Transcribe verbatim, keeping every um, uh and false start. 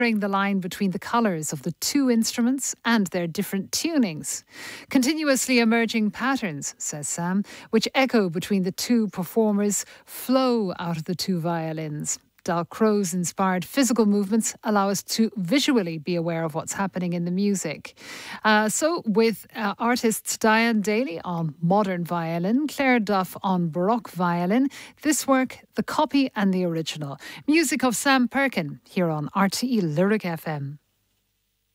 the line between the colours of the two instruments and their different tunings. Continuously emerging patterns, says Sam, which echo between the two performers, flow out of the two violins. Dalcroze's inspired physical movements allow us to visually be aware of what's happening in the music. Uh, so with uh, artists Diane Daly on modern violin, Claire Duff on Baroque violin, this work, the copy and the original. Music of Sam Perkin, here on R T E Lyric F M.